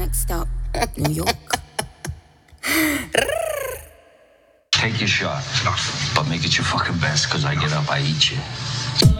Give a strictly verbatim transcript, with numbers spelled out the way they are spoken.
Next up, New York. Take your shot, but make it your fucking best, cause I get up, I eat you.